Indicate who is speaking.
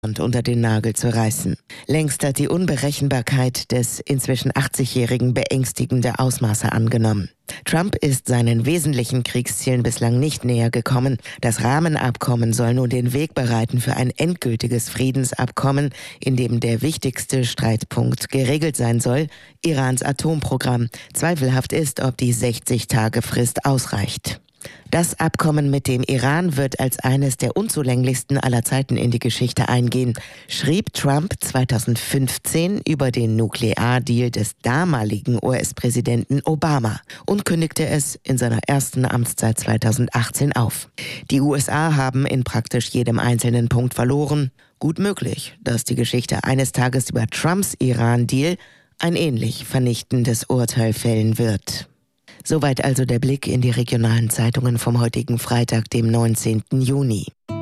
Speaker 1: und unter den Nagel zu reißen. Längst hat die Unberechenbarkeit des inzwischen 80-Jährigen beängstigende Ausmaße angenommen. Trump ist seinen wesentlichen Kriegszielen bislang nicht näher gekommen. Das Rahmenabkommen soll nun den Weg bereiten für ein endgültiges Friedensabkommen, in dem der wichtigste Streitpunkt geregelt sein soll: Irans Atomprogramm. Zweifelhaft ist, ob die 60-Tage-Frist ausreicht. Das Abkommen mit dem Iran wird als eines der unzulänglichsten aller Zeiten in die Geschichte eingehen, schrieb Trump 2015 über den Nukleardeal des damaligen US-Präsidenten Obama und kündigte es in seiner ersten Amtszeit 2018 auf. Die USA haben in praktisch jedem einzelnen Punkt verloren. Gut möglich, dass die Geschichte eines Tages über Trumps Iran-Deal ein ähnlich vernichtendes Urteil fällen wird. Soweit also der Blick in die regionalen Zeitungen vom heutigen Freitag, dem 19. Juni.